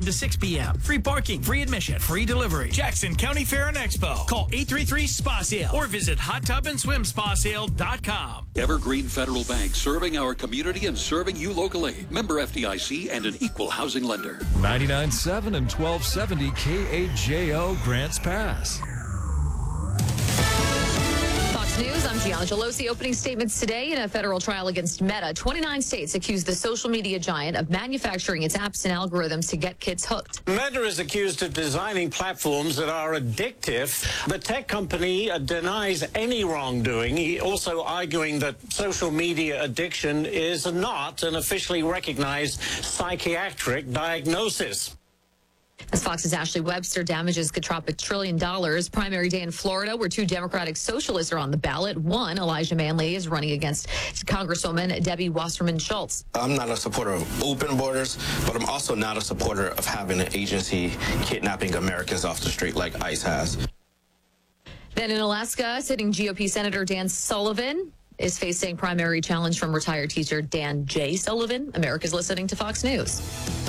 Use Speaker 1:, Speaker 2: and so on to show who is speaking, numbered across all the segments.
Speaker 1: to 6 p.m. Free parking, free admission, free delivery. Jackson County Fair and Expo. Call 833-SPA-SALE or visit hottubandSwimSpaSale.com.
Speaker 2: Evergreen Federal Bank, serving our community and serving you locally. Member FDIC and an equal housing lender.
Speaker 3: 99.7 and 1270 KAJO Grants Pass.
Speaker 4: Fox News, I'm Gianna Gelosi. Opening statements today in a federal trial against Meta. 29 states accuse the social media giant of manufacturing its apps and algorithms to get kids hooked.
Speaker 5: Meta is accused of designing platforms that are addictive. The tech company denies any wrongdoing, also arguing that social media addiction is not an officially recognized psychiatric diagnosis.
Speaker 4: As Fox's Ashley Webster damages could top $1 trillion. Primary day in Florida, where 2 Democratic socialists are on the ballot. One, Elijah Manley, is running against Congresswoman Debbie Wasserman Schultz.
Speaker 6: I'm not a supporter of open borders, but I'm also not a supporter of having an agency kidnapping Americans off the street like ICE has.
Speaker 4: Then in Alaska, sitting GOP Senator Dan Sullivan is facing primary challenge from retired teacher Dan J. Sullivan. America's listening to Fox News.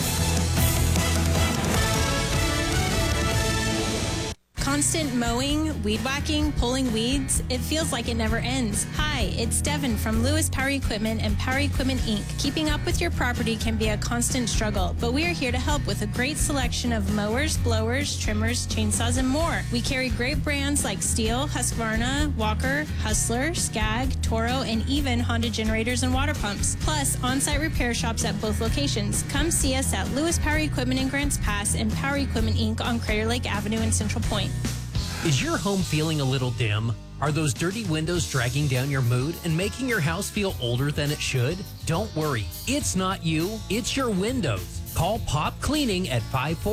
Speaker 7: Constant mowing, weed whacking, pulling weeds, it feels like it never ends. Hi, it's Devin from Lewis Power Equipment and Power Equipment Inc. Keeping up with your property can be a constant struggle, but we are here to help with a great selection of mowers, blowers, trimmers, chainsaws, and more. We carry great brands like Steel, Husqvarna, Walker, Hustler, Skag, Toro, and even Honda generators and water pumps. Plus, on-site repair shops at both locations. Come see us at Lewis Power Equipment in Grants Pass and Power Equipment Inc. on Crater Lake Avenue in Central Point.
Speaker 8: Is your home feeling a little dim? Are those dirty windows dragging down your mood and making your house feel older than it should? Don't worry, it's not you, it's your windows. Call Pop Cleaning at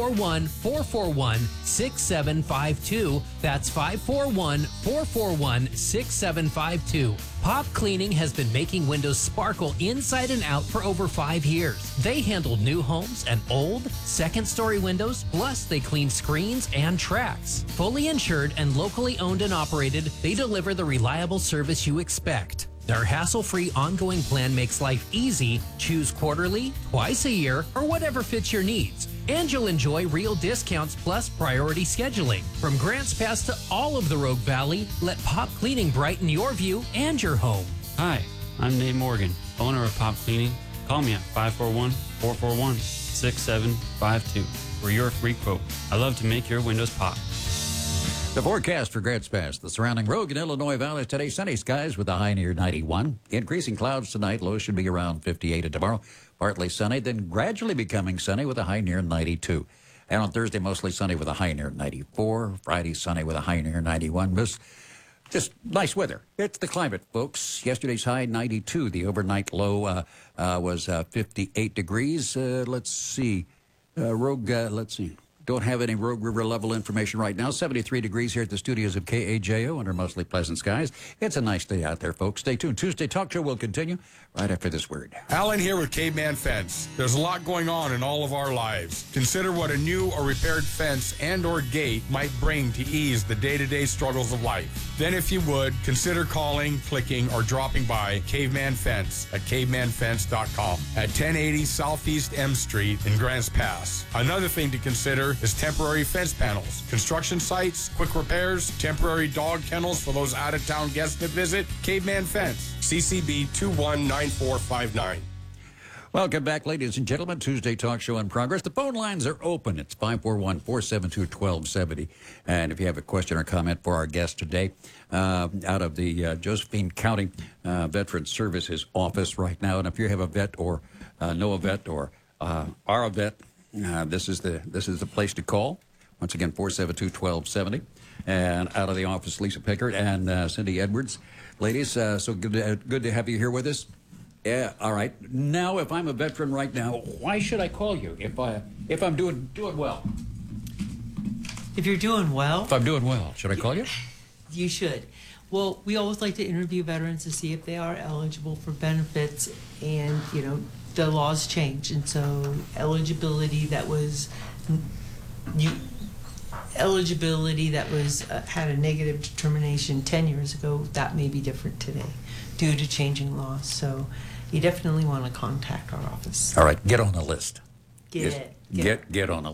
Speaker 8: 541-441-6752. That's 541-441-6752. Pop Cleaning has been making windows sparkle inside and out for over 5 years. They handle new homes and old, second-story windows, plus they clean screens and tracks. Fully insured and locally owned and operated, they deliver the reliable service you expect. Their hassle-free ongoing plan makes life easy. Choose quarterly, twice a year, or whatever fits your needs. And you'll enjoy real discounts plus priority scheduling. From Grants Pass to all of the Rogue Valley, let Pop Cleaning brighten your view and your home.
Speaker 9: Hi, I'm Nate Morgan, owner of Pop Cleaning. Call me at 541-441-6752 for your free quote. I love to make your windows pop.
Speaker 10: The forecast for Grants Pass, the surrounding Rogue and Illinois valleys today, sunny skies with a high near 91. Increasing clouds tonight, low should be around 58. And tomorrow, partly sunny, then gradually becoming sunny with a high near 92. And on Thursday, mostly sunny with a high near 94. Friday, sunny with a high near 91. Just nice weather. It's the climate, folks. Yesterday's high, 92. The overnight low was 58 degrees. Let's see. Rogue, let's see. Don't have any Rogue River level information right now. 73 degrees here at the studios of KAJO under mostly pleasant skies. It's a nice day out there, folks. Stay tuned. Tuesday Talk Show will continue right after this word.
Speaker 11: Alan here with Caveman Fence. There's a lot going on in all of our lives. Consider what a new or repaired fence and or gate might bring to ease the day-to-day struggles of life. Then if you would, consider calling, clicking, or dropping by Caveman Fence at cavemanfence.com at 1080 Southeast M Street in Grants Pass. Another thing to consider is temporary fence panels, construction sites, quick repairs, temporary dog kennels for those out-of-town guests that visit. Caveman Fence, CCB 219459.
Speaker 10: Welcome back, ladies and gentlemen. Tuesday Talk Show in progress. The phone lines are open. It's 541-472-1270. And if you have a question or comment for our guest today, out of the Josephine County Veterans Services Office right now, and if you have a vet or know a vet or are a vet, this is the place to call. Once again, 472-1270. And out of the office, Lisa Pickard and Cindy Edwards. Ladies, so good to have you here with us. Yeah, all right. Now, if I'm a veteran right now, why should I call you if I'm doing well?
Speaker 12: If you're doing well?
Speaker 10: If I'm doing well, should I call you?
Speaker 12: You should. Well, we always like to interview veterans to see if they are eligible for benefits, and, the laws change, and so eligibility that was had a negative determination 10 years ago, that may be different today due to changing laws. So you definitely want to contact our office.
Speaker 10: All right, get on the list.
Speaker 12: Get on the